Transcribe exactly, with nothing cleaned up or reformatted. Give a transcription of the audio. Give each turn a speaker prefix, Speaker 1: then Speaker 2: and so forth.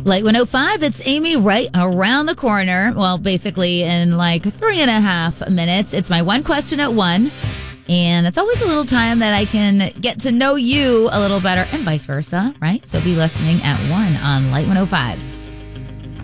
Speaker 1: Light one oh five, it's Amy right around the corner. Well, basically in like three and a half minutes. It's my one question at one. And it's always a little time that I can get to know you a little better and vice versa, right? So be listening at one on Light one oh five.